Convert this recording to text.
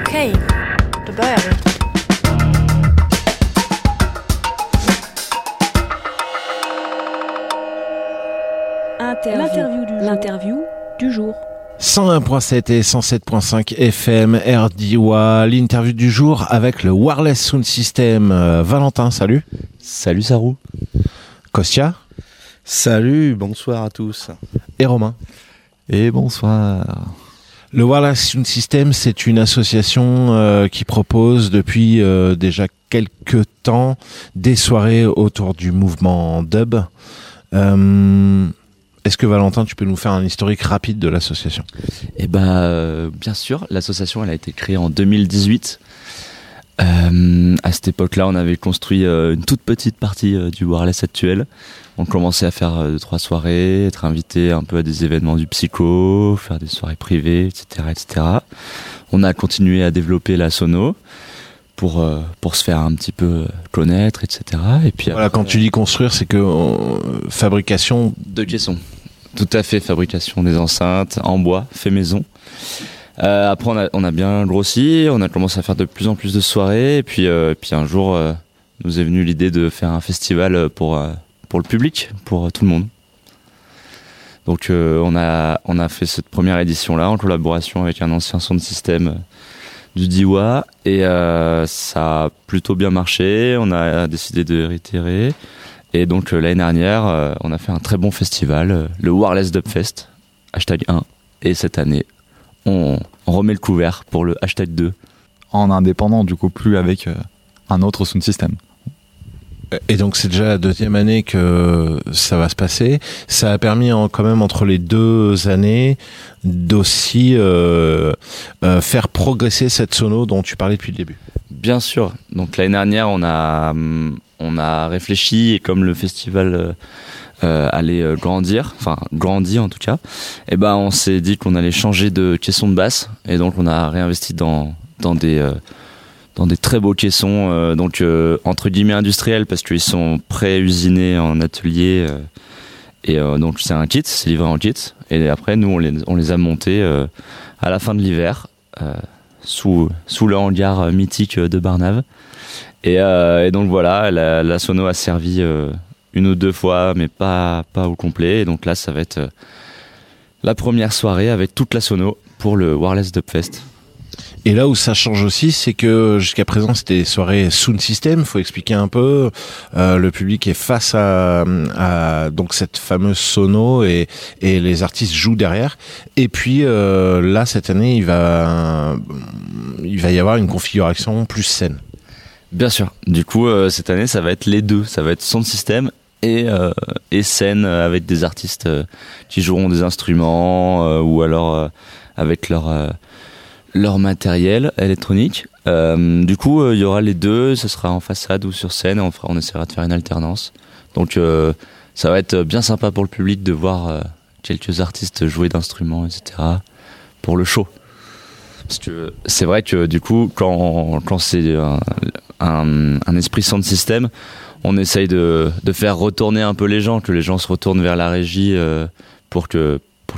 Okay, då börjar vi. L'interview du jour. 101.7 et 107.5 FM RDIWA, l'interview du jour avec le Wireless Sound System. Valentin, salut. Salut Sarou. Kostya. Salut, bonsoir à tous. Et Romain. Et bonsoir. Le Wireless Sound System, c'est une association qui propose depuis déjà quelques temps des soirées autour du mouvement dub. Est-ce que Valentin, tu peux nous faire un historique rapide de l'association ? Eh ben, bien sûr, l'association elle a été créée en 2018. À cette époque-là, on avait construit une toute petite partie du wireless actuel. On commençait à faire 2-3 soirées, être invité un peu à des événements du psycho, faire des soirées privées, etc., etc. On a continué à développer la sono pour se faire un petit peu connaître, etc. Et puis voilà, quand tu dis construire, c'est que fabrication de caissons. Tout à fait, fabrication des enceintes en bois, fait maison. Après, on a bien grossi, on a commencé à faire de plus en plus de soirées, et puis un jour, nous est venue l'idée de faire un festival pour le public, pour tout le monde. Donc, on a fait cette première édition-là en collaboration avec un ancien sound system du DIWA, et ça a plutôt bien marché. On a décidé de réitérer. Et donc l'année dernière, on a fait un très bon festival, le Wireless Dubfest, #1. Et cette année, on remet le couvert pour le #2. En indépendant, du coup, plus avec un autre sound system. Et donc c'est déjà la deuxième année que ça va se passer. Ça a permis quand même entre les 2 années d'aussi faire progresser cette sono dont tu parlais depuis le début. Bien sûr. Donc l'année dernière, on a réfléchi, et comme le festival allait grandir, enfin grandit en tout cas, et ben on s'est dit qu'on allait changer de caisson de basse, et donc on a réinvesti dans des très beaux caissons, donc entre guillemets industriels, parce qu'ils sont pré-usinés en atelier, et donc c'est un kit, c'est livré en kit, et après nous on les a montés à la fin de l'hiver sous le hangar mythique de Barnave, et donc voilà, la sono a servi 1 ou 2 fois, mais pas au complet, et donc là ça va être la première soirée avec toute la sono pour le Wireless Dubfest. Et là où ça change aussi, c'est que jusqu'à présent c'était des soirées sound system. Faut expliquer un peu. Le public est face à donc cette fameuse sono, et les artistes jouent derrière. Et puis là cette année il va y avoir une configuration plus scène. Bien sûr. Du coup cette année ça va être les deux. Ça va être sound system et scène, avec des artistes qui joueront des instruments ou alors avec leur matériel électronique. Du coup, il y aura les deux, ce sera en façade ou sur scène, on essaiera de faire une alternance. Donc ça va être bien sympa pour le public de voir quelques artistes jouer d'instruments, etc. pour le show. Parce que c'est vrai que du coup, quand c'est un esprit sound system, on essaye de faire retourner un peu les gens, que les gens se retournent vers la régie pour que